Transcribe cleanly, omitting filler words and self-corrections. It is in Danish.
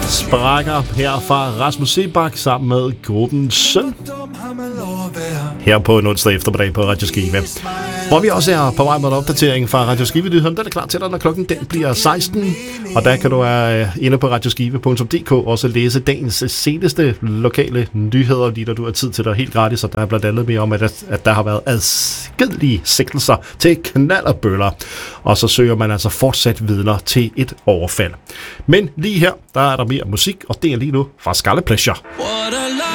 Sprækker her fra Rasmus Seebach sammen med gruppen Søn. Her på en onsdag eftermiddag på Radio Skive. Hvor vi også er på vej med en opdatering fra Radio Skive-nyheden. Den er klar til dig, når klokken den bliver 16. Og der kan du være inde på radioskive.dk også læse dagens seneste lokale nyheder, lige når du har tid til dig helt gratis. Og der er blandt andet mere om, at der har været adskillige sigtelser til knallerbøller. Og så søger man altså fortsat vidner til et overfald. Men lige her, der er der mere musik, og det er lige nu fra Scarlet Pleasure.